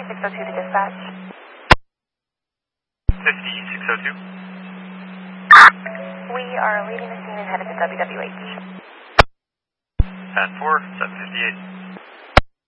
602 to dispatch. 5602. We are leaving the scene and headed to WWH. At 4, 758.